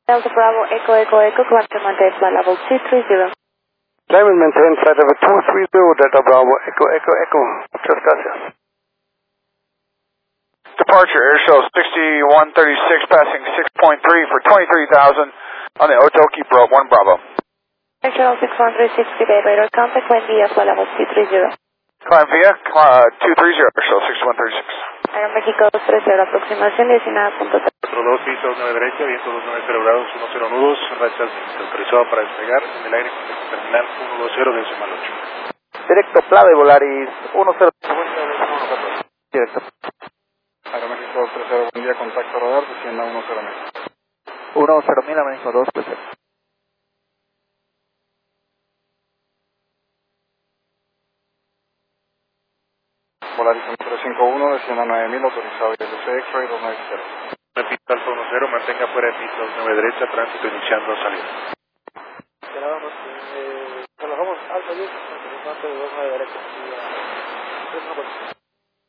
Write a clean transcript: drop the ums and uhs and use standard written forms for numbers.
Delta Bravo, Echo, Echo, Echo, climb to maintain flight level 230. Climb and maintain flight level 230, Delta Bravo, Echo, Echo, Echo. Muchas gracias. Departure airshow 6136, passing 6.3 for 23,000 on the Otoki Pro 1 Bravo. Airshow 6136, Bay radar contact, climb via flight level 230. Climb via 230, airshow 6136. Aeroméxico 230, aproximación 19.3. 42, piso 9 derecha, viento 29 grados, 10 nudos, racha autorizado para despegar en el aire con terminal 120 decimal 8. Directo, Plave, Volaris 10. Directo. Aeroméxico 230, buen día, contacto radar, descienda 10 México. 10.000 a México 230. Volaris 1351, descienda 9000, autorizado ILC X-Ray 290. Repita Alfa 10, mantenga fuera de pista 9 derecha, tránsito iniciando salida. Relajamos alto 10, de 29 derecha.